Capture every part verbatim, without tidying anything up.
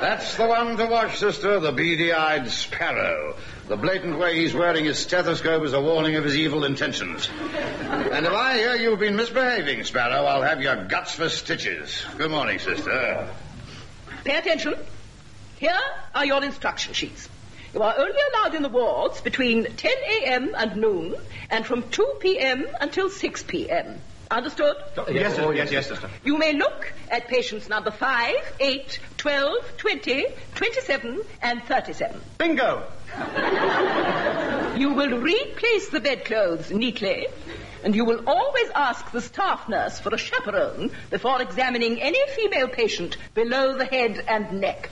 That's the one to watch, sister, the beady-eyed sparrow. The blatant way he's wearing his stethoscope is a warning of his evil intentions. And if I hear you've been misbehaving, Sparrow, I'll have your guts for stitches. Good morning, sister. Pay attention. Here are your instruction sheets. You are only allowed in the wards between ten a.m. and noon, and from two p.m. until six p.m. Understood? Yes, sir. Oh, yes, yes, sister. You may look at patients number five, eight, twelve, twenty, twenty-seven, and thirty-seven. Bingo! You will replace the bedclothes neatly, and you will always ask the staff nurse for a chaperone before examining any female patient below the head and neck.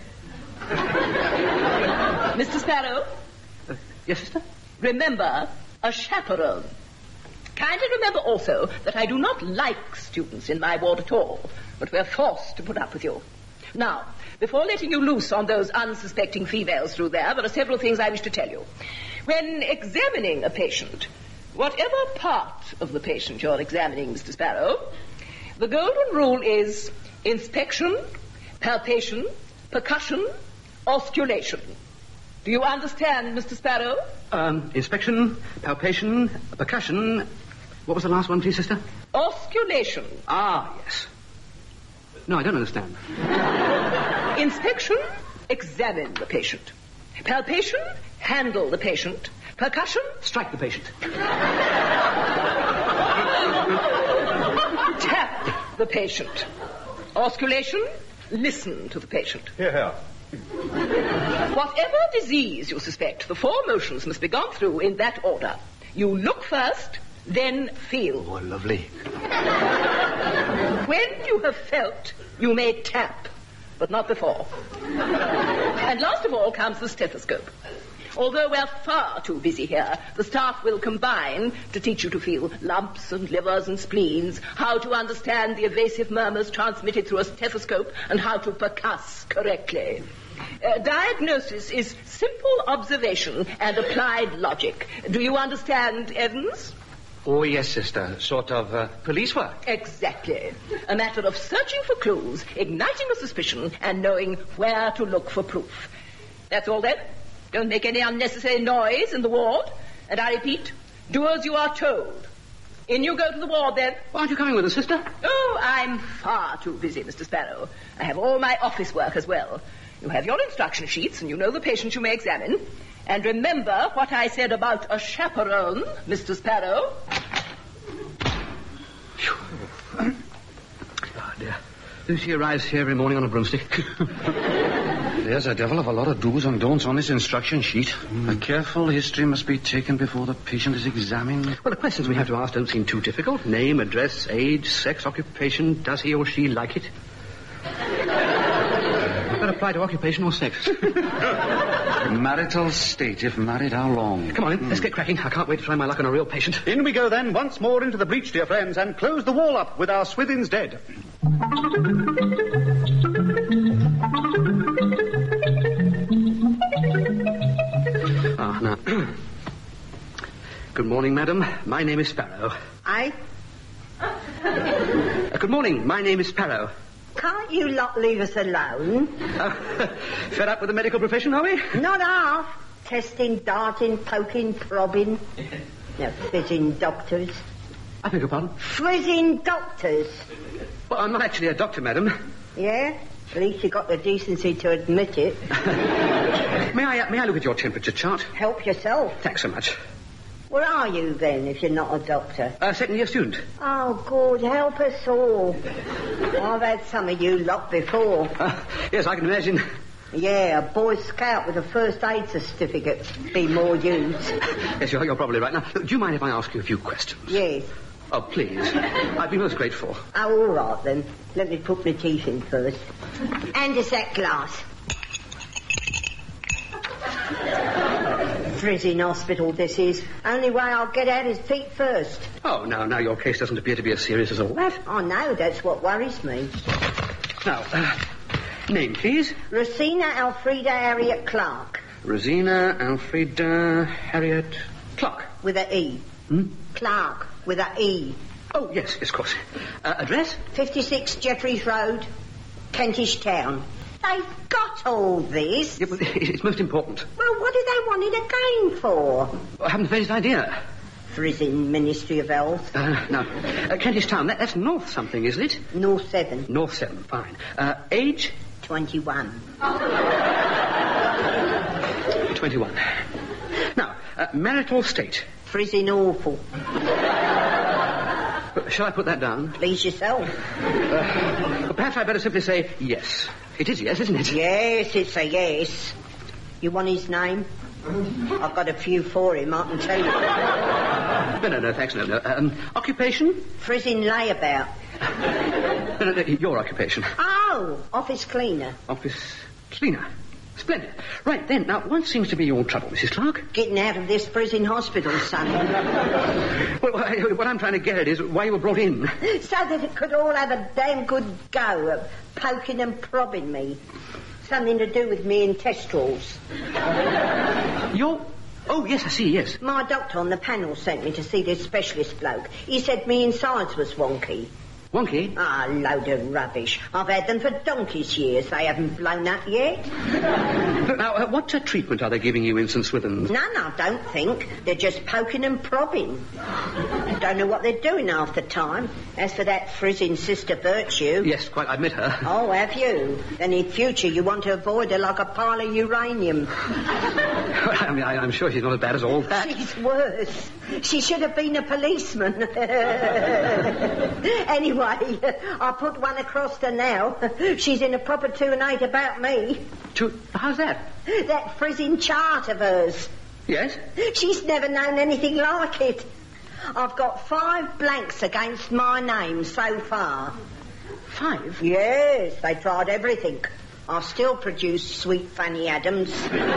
Mister Sparrow? Uh, yes, sister? Remember, a chaperone. Kindly remember also that I do not like students in my ward at all, but we're forced to put up with you. Now, before letting you loose on those unsuspecting females through there, there are several things I wish to tell you. When examining a patient, whatever part of the patient you're examining, Mister Sparrow, the golden rule is inspection, palpation, percussion, osculation. Do you understand, Mister Sparrow? Um, inspection, palpation, percussion. What was the last one, please, sister? Osculation. Ah, yes. No, I don't understand. Inspection, examine the patient. Palpation, handle the patient. Percussion, strike the patient. Tap the patient. Osculation, listen to the patient. Here, here. Whatever disease you suspect, the four motions must be gone through in that order. You look first, then feel. Oh, lovely. When you have felt, you may tap, but not before. And last of all comes the stethoscope. Although we're far too busy here, the staff will combine to teach you to feel lumps and livers and spleens, how to understand the evasive murmurs transmitted through a stethoscope, and how to percuss correctly. Uh, diagnosis is simple observation and applied logic. Do you understand, Evans? Oh, yes, sister. Sort of uh, police work. Exactly. A matter of searching for clues, igniting a suspicion, and knowing where to look for proof. That's all then. Don't make any unnecessary noise in the ward. And I repeat, do as you are told. In you go to the ward, then. Why aren't you coming with us, sister? Oh, I'm far too busy, Mister Sparrow. I have all my office work as well. You have your instruction sheets, and you know the patients you may examine. And remember what I said about a chaperone, Mister Sparrow. Oh, dear. Lucy arrives here every morning on a broomstick. There's a devil of a lot of do's and don'ts on this instruction sheet. Mm. A careful history must be taken before the patient is examined. Well, the questions we have to ask don't seem too difficult. Name, address, age, sex, occupation. Does he or she like it? That apply to occupation or sex? Marital state, if married, how long? Come on in, mm. let's get cracking. I can't wait to try my luck on a real patient. In we go then, once more into the breach, dear friends, and close the wall up with our Swithins dead. Ah, now. Good morning, madam. My name is Sparrow. Aye? Uh, good morning. My name is Sparrow. Can't you lot leave us alone? Uh, fed up with the medical profession, are we? Not half. Testing, darting, poking, probbing. No, fizzing doctors. I beg your pardon? Frizzing doctors. Well, I'm not actually a doctor, madam. Yeah? At least you got the decency to admit it. may I uh, may I look at your temperature chart? Help yourself. Thanks so much. What are you, then, if you're not a doctor? A uh, second-year student. Oh, good. Help us all. I've had some of you lot before. Uh, yes, I can imagine. Yeah, a Boy Scout with a first aid certificate be more used. Yes, you're, you're probably right. Now, look, do you mind if I ask you a few questions? Yes. Oh, please. I'd be most grateful. Oh, all right, then. Let me put my teeth in first. And us that glass. Frizzing hospital, this is. Only way I'll get out is feet first. Oh, no, now your case doesn't appear to be as serious as all that. I know, that's what worries me. Now, uh, name, please. Rosina Alfreda Harriet Clark. Rosina Alfreda Harriet Clark. With a E. Hmm? Clark, with a E. Oh, yes, yes, of course. Uh, address? fifty-six Jeffreys Road, Kentish Town. They've got all this. Yeah, but it's most important. Well, what do they want it again for? I haven't the faintest idea. Frizzing Ministry of Health. Uh, no. Uh, Kentish Town, that, that's North something, isn't it? North Seven. North seven, fine. Uh, age? Twenty-one. twenty-one. Now, uh, marital state? Frizzing awful. Uh, shall I put that down? Please yourself. Uh, perhaps I'd better simply say yes. It is yes, isn't it? Yes, it's a yes. You want his name? I've got a few for him, I can tell you. No, no, no, thanks, no, no. Um, occupation? Frizzing layabout. No, no, no, your occupation. Oh, office cleaner. Office cleaner. Splendid. Right, then, now, what seems to be your trouble, Missus Clark? Getting out of this prison hospital, son. Well, what I'm trying to get at is why you were brought in. So that it could all have a damn good go at poking and probbing me. Something to do with me intestines. Your... Oh, yes, I see, yes. My doctor on the panel sent me to see this specialist bloke. He said me insides was wonky. Wonky? Ah, load of rubbish. I've had them for donkey's years. They haven't blown up yet. Now, uh, what uh, treatment are they giving you in St Swithins? None, I don't think. They're just poking and probbing. Don't know what they're doing half the time. As for that frizzing Sister Virtue... Yes, quite, I admit her. Oh, have you? Then in future you want to avoid her like a pile of uranium. I mean, I, I'm sure she's not as bad as all that. She's worse. She should have been a policeman. Anyway, I put one across her now. She's in a proper two and eight about me. Two... How's that? That frizzing chart of hers. Yes? She's never known anything like it. I've got five blanks against my name so far. Five? Yes, they tried everything. I still produce Sweet Fanny Adams.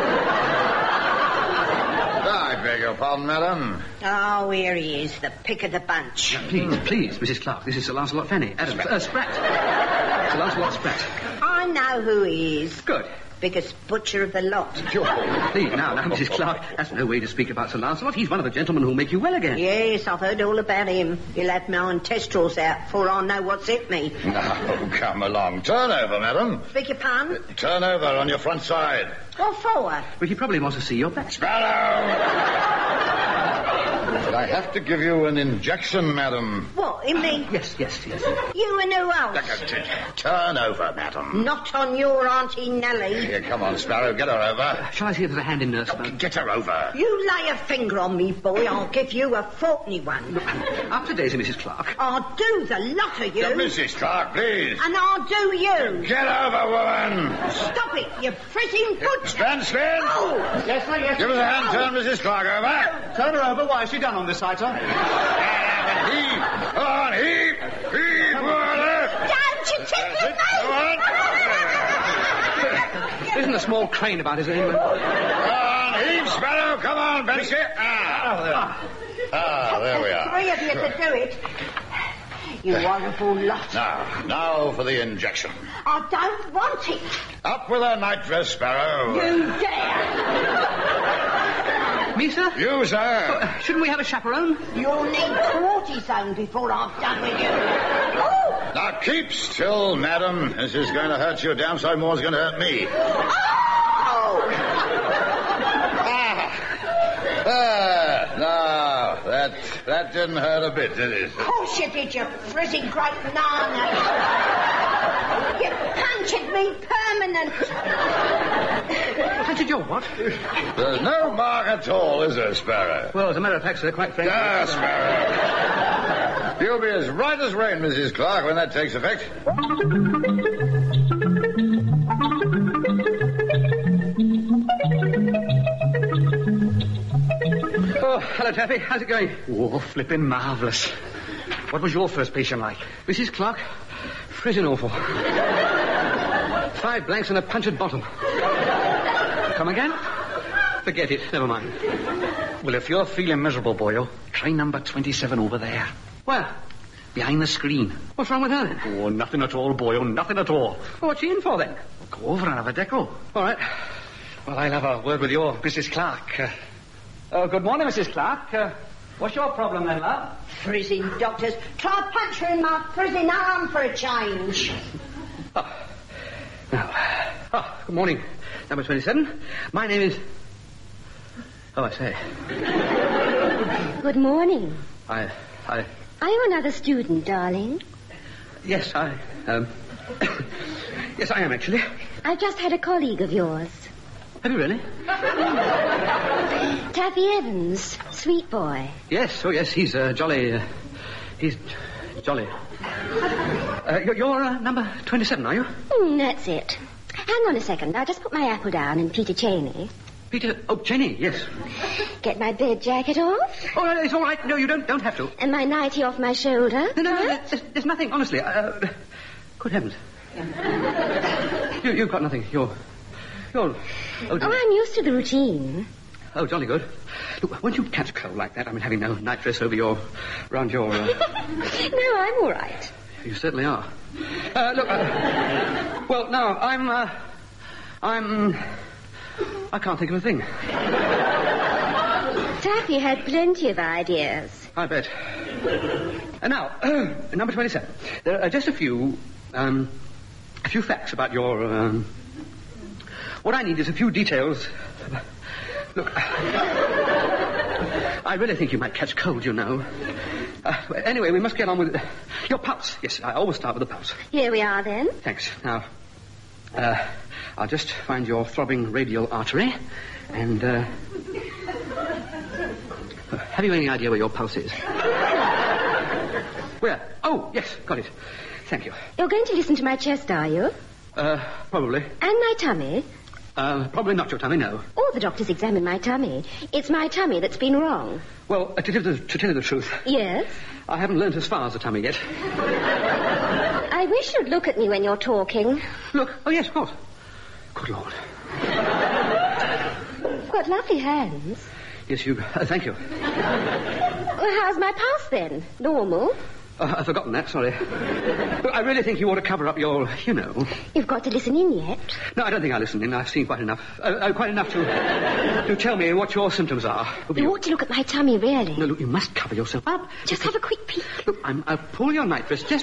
I beg your pardon, madam. Oh, here he is, the pick of the bunch. Now, please, please, Missus Clark, this is Sir Lancelot Fanny. Adams. Uh, Spratt. Sir Lancelot Spratt. I know who he is. Good. Biggest butcher of the lot. Sure. Please, now, now, Missus Clark, that's no way to speak about Sir Lancelot. He's one of the gentlemen who'll make you well again. Yes, I've heard all about him. He'll have my intestines out before I know what's hit me. No, come along. Turn over, madam. Beg your pardon? Turn over on your front side. What for? Well, he probably wants to see your back. Sparrow! But I have to give you an injection, madam. What, in me? Yes, yes, yes. You and who else? Turn over, madam. Not on your Auntie Nellie. Here, come on, Sparrow. Get her over. Shall I see if there's a hand in nurse, Oh, ma'am? get her over. You lay a finger on me, boy, I'll give you a fortney one. Up to date, Missus Clark. I'll do the lot of you. Uh, Missus Clark, please. And I'll do you. Get over, woman. Stop it, you frizzing butcher. Stand, stand. Oh! Yes, sir, yes. Give us a hand. Turn Missus Clark over. Turn her over. Why is she done on this side, sir? And heave. On, heave. Heave, water. Don't you tickle Go me! on. Isn't a small crane about his name? On, heave, Sparrow. Come on, Betsy. Ah, ah, there we are. Three of you to do it. You horrible lot. Now, now for the injection. I don't want it. Up with her nightdress, Sparrow. You dare. Me, sir? You, sir. Uh, shouldn't we have a chaperone? You'll need cortisone before I've done with you. Oh! Now keep still, madam. This is going to hurt you. Damn sight more is going to hurt me. Oh! Ah. Ah. No, that that didn't hurt a bit, did it? Of course you did, you frizzing great nana. You punctured me permanent. Punctured your what? There's no mark at all, is there, Sparrow? Well, as a matter of fact, sir, quite frankly... Ah, Sparrow. You'll be as right as rain, Missus Clark, when that takes effect. Oh, hello, Taffy. How's it going? Oh, flipping marvellous. What was your first patient like? Missus Clark, frizzing awful. Five blanks and a punctured bottom. Come again? Forget it. Never mind. Well, if you're feeling miserable, boyo, try number twenty-seven over there. Where? Behind the screen. What's wrong with her, then? Oh, nothing at all, boyo, nothing at all. Well, what's she in for, then? Go over and have a deco. All right. Well, I'll have a word with your Missus Clark. Uh, oh, good morning, Missus Clark. Uh, what's your problem, then, love? Frizzing doctors. Try puncturing my frizzing arm for a change. Oh. Now, Oh, good morning, number twenty-seven. My name is... Oh, I say. Good morning. I... I... Are you another student, darling? Yes, I... Um... yes, I am, actually. I've just had a colleague of yours. Have you really? Taffy Evans, sweet boy. Yes, oh yes, he's uh, jolly... Uh, he's jolly. Uh, you're you're uh, number twenty-seven, are you? Mm, that's it. Hang on a second. I'll just put my apple down and Peter Cheney. Peter... Oh, Jenny, yes. Get my bed jacket off. Oh, no, it's all right. No, you don't don't have to. And my nightie off my shoulder. No, no, no, Huh? there's, there's nothing, honestly. Uh, good heavens. you, you've got nothing. You're... You're... Oh, Oh, I'm used to the routine. oh, jolly good. Look, won't you catch cold like that? I mean, having no nightdress over your... round your... Uh... No, I'm all right. You certainly are. Uh, look, uh, well, no, I'm, uh, I'm, I can't think of a thing. Taffy had plenty of ideas. I bet. And now, uh, number twenty-seven. There are just a few, um, a few facts about your, um, what I need is a few details. Look, I really think you might catch cold, you know. Uh, anyway, we must get on with it. Your pulse. Yes, I always start with the pulse. Here we are, then. Thanks. Now, uh, I'll just find your throbbing radial artery, and, uh... have you any idea where your pulse is? Where? Oh, yes, got it. Thank you. You're going to listen to my chest, are you? Uh, probably. And my tummy? Uh, probably not your tummy, no. All the doctors examine my tummy. It's my tummy that's been wrong. Well, uh, to, tell the, to tell you the truth, Yes? I haven't learnt as far as the tummy yet. I wish you'd look at me when you're talking. Look, oh, yes, of course. Good Lord. You've got lovely hands. Yes, you... Uh, thank you. Well, how's my pulse, then? Normal? Uh, I've forgotten that, sorry. Look, I really think you ought to cover up your, you know... You've got to listen in yet. No, I don't think I listened in. I've seen quite enough. Uh, uh, quite enough to to tell me what your symptoms are. Look, You ought to look at my tummy, really. No, look, you must cover yourself up. Just have a quick peek. Look, I'm, I'll pull your nightdress just...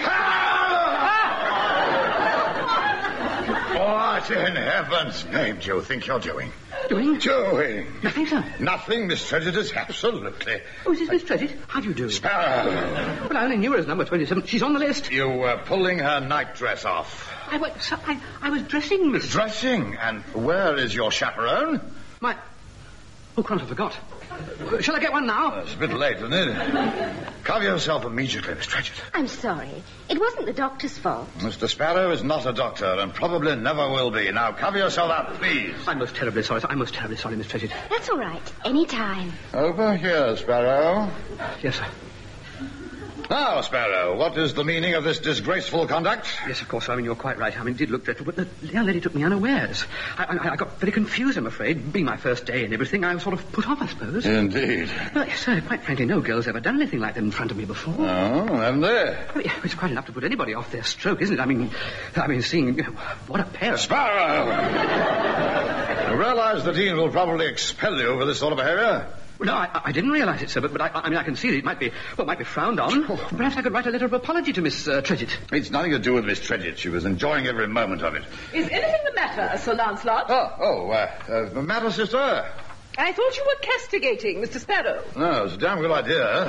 What in heaven's name do you think you're doing? Doing? Doing? Nothing, sir. Nothing, Miss Treasure's absolutely. Oh, is this Miss Treasurer? How do you do? Sparrow, Well, I only knew her as number twenty-seven. She's on the list. you were pulling her nightdress off. I, was, sir, I, I was dressing, Miss... Dressing? And where is your chaperone? My... Oh, Crunch, I forgot. Uh, shall I get one now? It's a bit late, isn't it? Cover yourself immediately, Miss Treasurer. I'm sorry. It wasn't the doctor's fault. Mister Sparrow is not a doctor and probably never will be. Now, cover yourself up, please. I'm most terribly sorry, sir. I'm most terribly sorry, Miss Treasurer. That's all right. Any time. Over here, Sparrow. Yes, sir. Now, Sparrow, what is the meaning of this disgraceful conduct? Yes, of course. I mean, you're quite right. I mean, it did look dreadful, but the young lady took me unawares. I, I, I got very confused, I'm afraid. Being my first day and everything, I was sort of put off, I suppose. Indeed. Well, yes, sir, quite frankly, no girl's ever done anything like that in front of me before. Oh, haven't they? Well, yeah, it's quite enough to put anybody off their stroke, isn't it? I mean, I mean, seeing... What a pair of... Sparrow! You realize the Dean will probably expel you for this sort of behavior? Well, no, I, I didn't realize it, sir, but, but I, I mean, I can see that it might be, well, it might be frowned on. Perhaps I could write a letter of apology to Miss uh, Tredget. It's nothing to do with Miss Tredget. She was enjoying every moment of it. Is anything the matter, Sir Lancelot? Oh, oh, uh, uh, the matter, sister? I thought you were castigating Mister Sparrow. No, it's a damn good idea.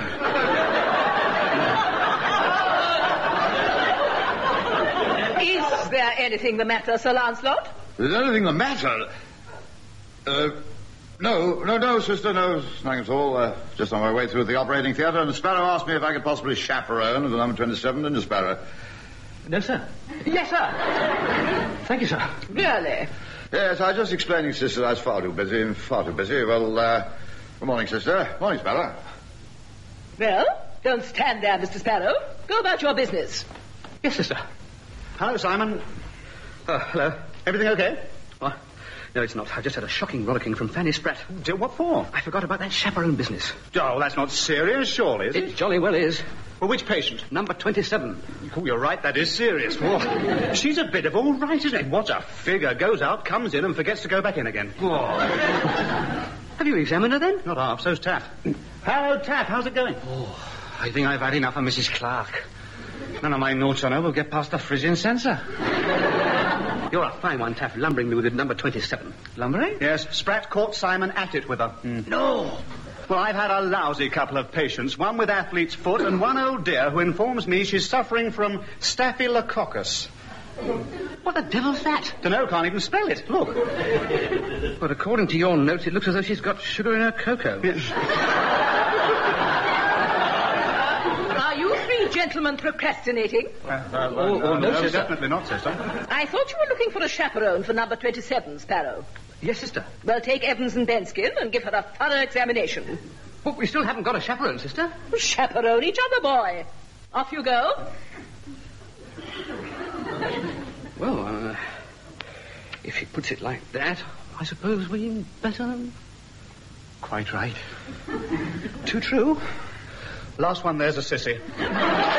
Is there anything the matter, Sir Lancelot? Is anything the matter? Uh, no, no, no, sister, no, nothing at all. Uh, just on my way through the operating theatre, and Sparrow asked me if I could possibly chaperone the number twenty-seven, didn't you, Sparrow? No, sir. Yes, sir. Thank you, sir. Really? Yes, I was just explaining, sister, I was far too busy, far too busy. Well, uh, good morning, sister. Morning, Sparrow. Well, don't stand there, Mister Sparrow. Go about your business. Yes, sister. Hello, Simon. Oh, hello. Everything okay? What? No, it's not. I just had a shocking rollicking from Fanny Spratt. D- What for? I forgot about that chaperone business. Oh, that's not serious, surely, is it? It jolly well is. Well, which patient? Number twenty-seven. Oh, you're right, that is serious. Well, she's a bit of all right, isn't it? What a figure. Goes out, comes in, and forgets to go back in again. Oh. Have you examined her, then? Not half, so's Taff. Hello, Taff, how's it going? Oh, I think I've had enough of Missus Clark. None of my notes on her will get past the Frisian censor. You're a fine one, Taff, lumbering me with number twenty-seven. Lumbering? Yes, Spratt caught Simon at it with her. Mm. No! Well, I've had a lousy couple of patients, one with athlete's foot and one old dear who informs me she's suffering from staphylococcus. What the devil's that? Dunno, can't even spell it. Look. But according to your notes, it looks as though she's got sugar in her cocoa. Are you three gentlemen procrastinating? Uh, uh, oh, oh, no, no, no definitely not, sister. I thought you were looking for a chaperone for number twenty-seven, Sparrow. Yes, sister. Well, take Evans and Benskin and give her a thorough examination. But we still haven't got a chaperone, sister. Chaperone each other, boy. Off you go. Well, uh, if she puts it like that, I suppose we better... Quite right. Too true. Last one there's a sissy.